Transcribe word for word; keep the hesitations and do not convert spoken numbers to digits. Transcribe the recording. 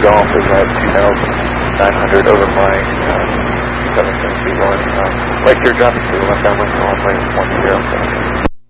Golf is at two thousand nine hundred over flying uh, seven seven two one. Uh, like your job is to left down wind, so I'll play one zero.